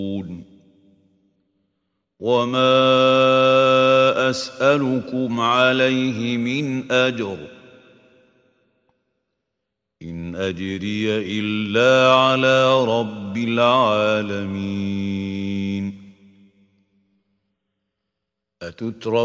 وما أسألكم عليه من أجر إن أجري إلا على رب العالمين